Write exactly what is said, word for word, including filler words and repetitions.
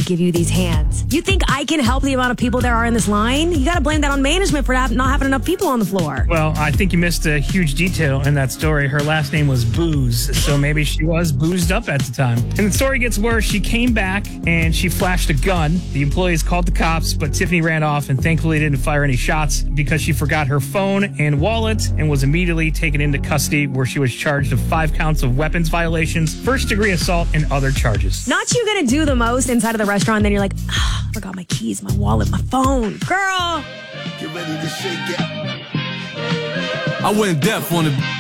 give you these hands. You think I can help the amount of people there are in this line? You got to blame that on management for not having enough people on the floor. Well, I think you missed a huge detail in that story. Her last name was Booze, so maybe she was boozed up at the time. And the story gets worse. She came back and she flashed a gun. The employees called the cops, but Tiffany ran off and thankfully didn't fire any shots because she forgot her phone and wallet and was immediately taken into custody, where she was charged of five counts of weapons violations, first degree assault, and other charges. Not you gonna do the most inside of the restaurant, and then you're like, oh, I forgot my keys, my wallet, my phone. Girl! Get ready to shake it. I went deaf on the...